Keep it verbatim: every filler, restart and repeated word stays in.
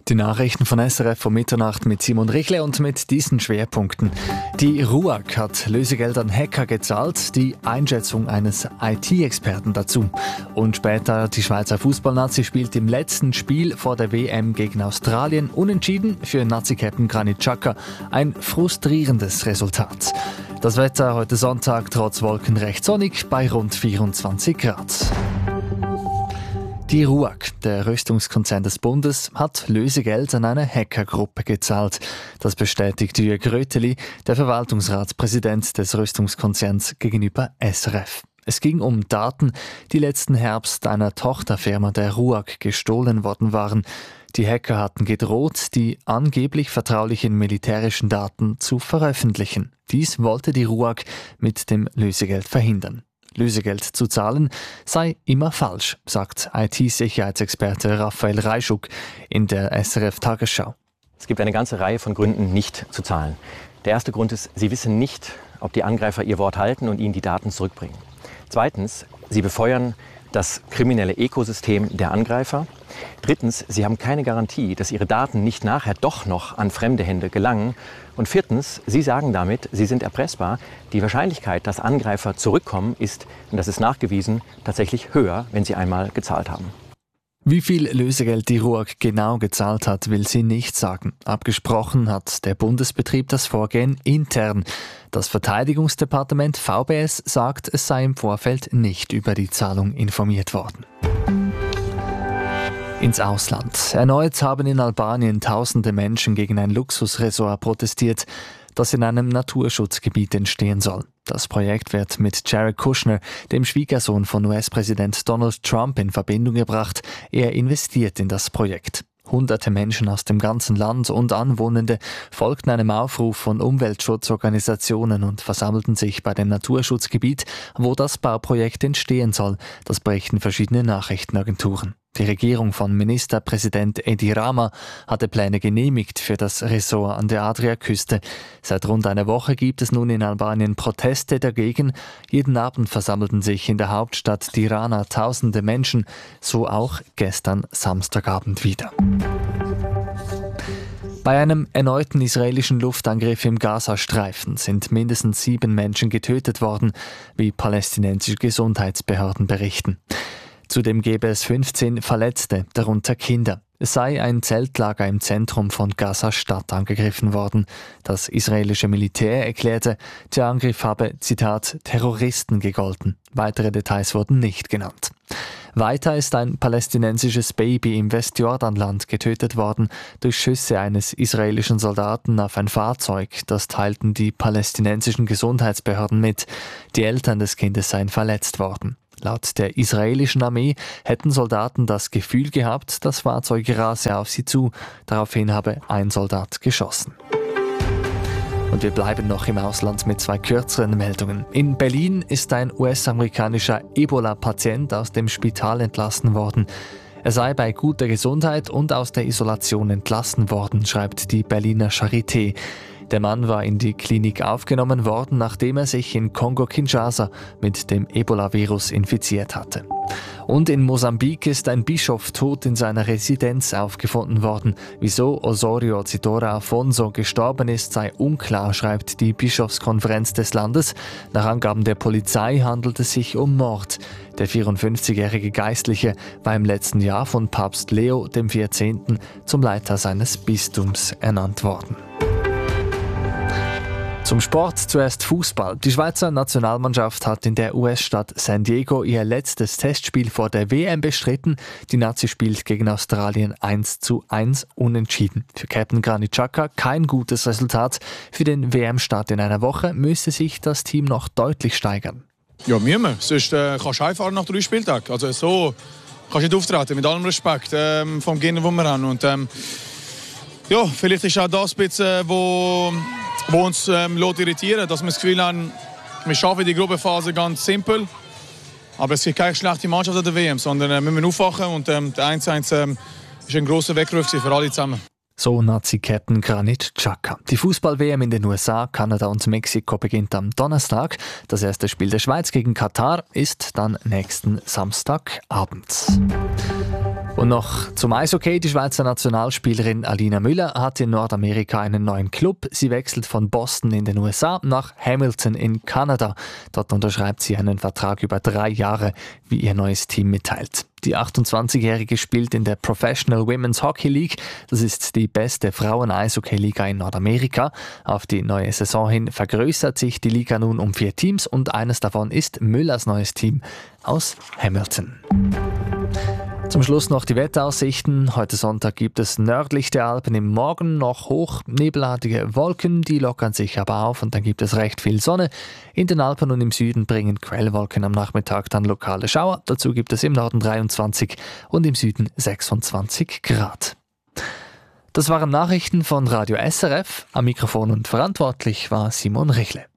Die Nachrichten von S R F um Mitternacht mit Simon Richle und mit diesen Schwerpunkten. Die RUAG hat Lösegeld an Hacker gezahlt, die Einschätzung eines I T-Experten dazu. Und später, die Schweizer Fußballnazi spielt im letzten Spiel vor der W M gegen Australien unentschieden für Nazi-Captain Granit Xhaka. Ein frustrierendes Resultat. Das Wetter heute Sonntag trotz Wolken recht sonnig bei rund vierundzwanzig Grad. Die RUAG, der Rüstungskonzern des Bundes, hat Lösegeld an eine Hackergruppe gezahlt. Das bestätigt Jürg Röteli, der Verwaltungsratspräsident des Rüstungskonzerns, gegenüber S R F. Es ging um Daten, die letzten Herbst einer Tochterfirma der RUAG gestohlen worden waren. Die Hacker hatten gedroht, die angeblich vertraulichen militärischen Daten zu veröffentlichen. Dies wollte die RUAG mit dem Lösegeld verhindern. Lösegeld zu zahlen sei immer falsch, sagt I T-Sicherheitsexperte Raphael Reischuk in der S R F-Tagesschau. Es gibt eine ganze Reihe von Gründen, nicht zu zahlen. Der erste Grund ist, Sie wissen nicht, ob die Angreifer ihr Wort halten und Ihnen die Daten zurückbringen. Zweitens, Sie befeuern das kriminelle Ökosystem der Angreifer. Drittens, Sie haben keine Garantie, dass Ihre Daten nicht nachher doch noch an fremde Hände gelangen. Und viertens, Sie sagen damit, Sie sind erpressbar. Die Wahrscheinlichkeit, dass Angreifer zurückkommen, ist, und das ist nachgewiesen, tatsächlich höher, wenn Sie einmal gezahlt haben. Wie viel Lösegeld die RUAG genau gezahlt hat, will sie nicht sagen. Abgesprochen hat der Bundesbetrieb das Vorgehen intern. Das Verteidigungsdepartement V B S sagt, es sei im Vorfeld nicht über die Zahlung informiert worden. Ins Ausland. Erneut haben in Albanien tausende Menschen gegen ein Luxusresort protestiert, das in einem Naturschutzgebiet entstehen soll. Das Projekt wird mit Jared Kushner, dem Schwiegersohn von U S-Präsident Donald Trump, in Verbindung gebracht. Er investiert in das Projekt. Hunderte Menschen aus dem ganzen Land und Anwohnende folgten einem Aufruf von Umweltschutzorganisationen und versammelten sich bei dem Naturschutzgebiet, wo das Bauprojekt entstehen soll. Das berichten verschiedene Nachrichtenagenturen. Die Regierung von Ministerpräsident Edi Rama hatte Pläne genehmigt für das Resort an der Adriaküste. Seit rund einer Woche gibt es nun in Albanien Proteste dagegen. Jeden Abend versammelten sich in der Hauptstadt Tirana tausende Menschen, so auch gestern Samstagabend wieder. Bei einem erneuten israelischen Luftangriff im Gazastreifen sind mindestens sieben Menschen getötet worden, wie palästinensische Gesundheitsbehörden berichten. Zudem gäbe es fünfzehn Verletzte, darunter Kinder. Es sei ein Zeltlager im Zentrum von Gaza-Stadt angegriffen worden. Das israelische Militär erklärte, der Angriff habe, Zitat, Terroristen gegolten. Weitere Details wurden nicht genannt. Weiter ist ein palästinensisches Baby im Westjordanland getötet worden durch Schüsse eines israelischen Soldaten auf ein Fahrzeug. Das teilten die palästinensischen Gesundheitsbehörden mit. Die Eltern des Kindes seien verletzt worden. Laut der israelischen Armee hätten Soldaten das Gefühl gehabt, das Fahrzeug rase auf sie zu. Daraufhin habe ein Soldat geschossen. Und wir bleiben noch im Ausland mit zwei kürzeren Meldungen. In Berlin ist ein U S-amerikanischer Ebola-Patient aus dem Spital entlassen worden. Er sei bei guter Gesundheit und aus der Isolation entlassen worden, schreibt die Berliner Charité. Der Mann war in die Klinik aufgenommen worden, nachdem er sich in Kongo-Kinshasa mit dem Ebola-Virus infiziert hatte. Und in Mosambik ist ein Bischof tot in seiner Residenz aufgefunden worden. Wieso Osorio Zitora Afonso gestorben ist, sei unklar, schreibt die Bischofskonferenz des Landes. Nach Angaben der Polizei handelt es sich um Mord. Der vierundfünfzigjährige Geistliche war im letzten Jahr von Papst Leo dem vierzehnten zum Leiter seines Bistums ernannt worden. Zum Sport zuerst Fußball. Die Schweizer Nationalmannschaft hat in der U S-Stadt San Diego ihr letztes Testspiel vor der W M bestritten. Die Nazi spielt gegen Australien eins zu eins unentschieden. Für Captain Granit Xhaka kein gutes Resultat. Für den W M-Start in einer Woche müsste sich das Team noch deutlich steigern. Ja, müssen wir. Sonst äh, kannst du heimfahren nach drei Spieltagen. Also so kannst du nicht auftreten, mit allem Respekt ähm, vom Gegner, den wir haben. Und, ähm, ja, vielleicht ist auch das ein bisschen, wo, wo uns ähm, irritieren lässt, dass wir das Gefühl haben, wir schaffen die Gruppenphase ganz simpel. Aber es gibt keine schlechte Mannschaft an der W M, sondern äh, wir müssen aufwachen und ähm, der eins zu eins ähm, ist ein grosser Weckruf für alle zusammen. So Nazi-Captain Granit Xhaka. Die Fußball-W M in den U S A, Kanada und Mexiko beginnt am Donnerstag. Das erste Spiel der Schweiz gegen Katar ist dann nächsten Samstagabend. Und noch zum Eishockey. Die Schweizer Nationalspielerin Alina Müller hat in Nordamerika einen neuen Club. Sie wechselt von Boston in den U S A nach Hamilton in Kanada. Dort unterschreibt sie einen Vertrag über drei Jahre, wie ihr neues Team mitteilt. Die achtundzwanzigjährige spielt in der Professional Women's Hockey League. Das ist die beste Frauen-Eishockey-Liga in Nordamerika. Auf die neue Saison hin vergrößert sich die Liga nun um vier Teams und eines davon ist Müllers neues Team aus Hamilton. Zum Schluss noch die Wetteraussichten. Heute Sonntag gibt es nördlich der Alpen im Morgen noch hochnebelartige Wolken, die lockern sich aber auf und dann gibt es recht viel Sonne. In den Alpen und im Süden bringen Quellwolken am Nachmittag dann lokale Schauer. Dazu gibt es im Norden dreiundzwanzig und im Süden sechsundzwanzig Grad. Das waren Nachrichten von Radio S R F. Am Mikrofon und verantwortlich war Simon Richle.